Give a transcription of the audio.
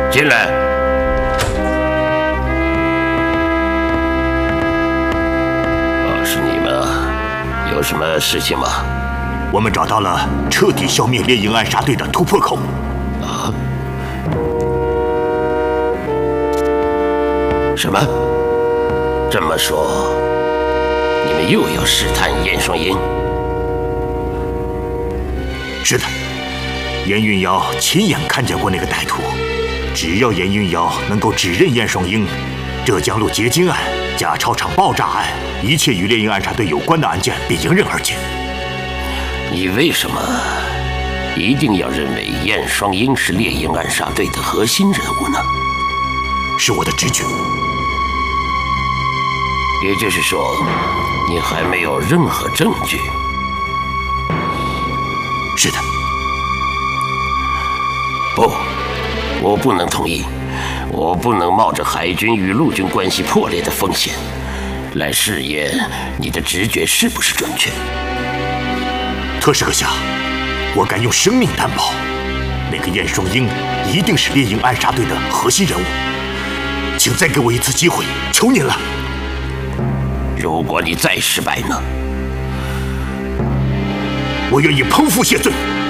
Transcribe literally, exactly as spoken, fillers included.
进来。哦，是你们啊？有什么事情吗？ 我们找到了彻底消灭猎鹰暗杀队的突破口。 啊？什么？这么说，你们又要试探燕双鹰？ 是的，严运瑶亲眼看见过那个歹徒。只要严运瑶能够指认燕双鹰，浙江路劫金案、假钞厂爆炸案，一切与猎鹰暗杀队有关的案件便迎刃而解。 你为什么一定要认为燕双鹰是猎鹰暗杀队的核心人物呢？ 是我的直觉。 也就是说，你还没有任何证据。 是的。 不，我不能同意。我不能冒着海军与陆军关系破裂的风险，来试验你的直觉是不是准确。 特使阁下，我敢用生命担保，那个燕双鹰一定是猎鹰暗杀队的核心人物。请再给我一次机会，求您了。 如果你再失败呢？ 我愿意剖腹谢罪。